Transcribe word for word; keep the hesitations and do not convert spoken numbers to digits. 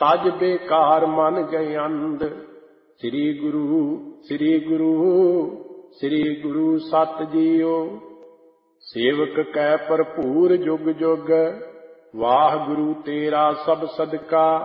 ਤਜ ਬੇਕਾਰ ਮਨ ਗਏ ਅੰਧ। ਸ੍ਰੀ ਗੁਰੂ ਸ੍ਰੀ ਗੁਰੂ ਸ੍ਰੀ ਗੁਰੂ ਸਤ ਜੀਓ। ਸੇਵਕ ਕੈ ਭਰਪੂਰ ਜੁਗ ਜੁਗ, ਵਾਹਿਗੁਰੂ ਤੇਰਾ ਸਭ ਸਦਕਾ।